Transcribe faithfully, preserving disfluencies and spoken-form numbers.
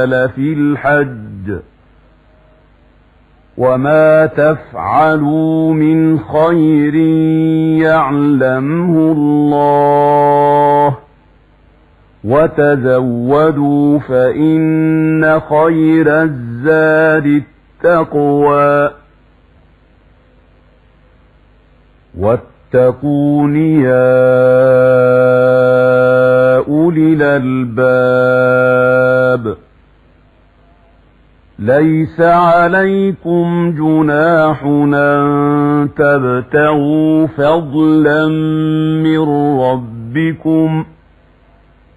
نزل في الحج وما تفعلوا من خير يعلمه الله وتزودوا فإن خير الزاد التقوى واتقون يا أولي الألباب ليس عليكم جناح أن تبتغوا فضلا من ربكم